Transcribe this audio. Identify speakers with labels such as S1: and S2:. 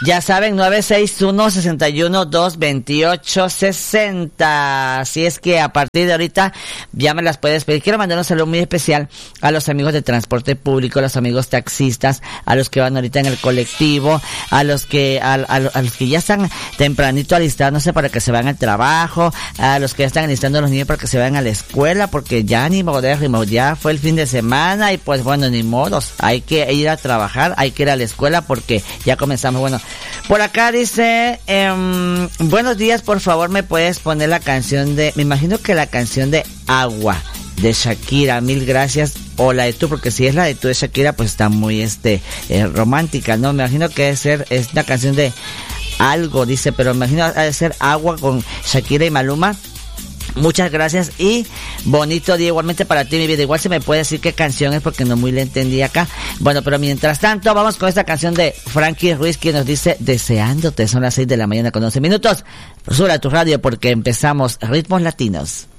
S1: Ya saben, 961-61-228-60. Así es que a partir de ahorita ya me las puedes pedir. Quiero mandar un saludo muy especial a los amigos de transporte público, a los amigos taxistas, a los que van ahorita en el colectivo, a los que los que ya están tempranito alistándose para que se vayan al trabajo, a los que ya están alistando a los niños para que se vayan a la escuela, porque ya ni modérrimo, ya fue el fin de semana y pues bueno, ni modos, hay que ir a trabajar, hay que ir a la escuela porque ya comenzamos. Bueno, por acá dice, buenos días, por favor me puedes poner la canción de, me imagino que la canción de Agua de Shakira, mil gracias, o la de Tú, porque si es la de Tú de Shakira pues está muy romántica, ¿no? Me imagino que es una canción de algo, dice, pero me imagino ha de ser Agua con Shakira y Maluma. Muchas gracias y bonito día igualmente para ti, mi vida. Igual se me puede decir qué canción es porque no muy la entendí acá. Bueno, pero mientras tanto vamos con esta canción de Frankie Ruiz que nos dice Deseándote. Son las 6 de la mañana con 11 minutos. Sube a tu radio porque empezamos Ritmos Latinos.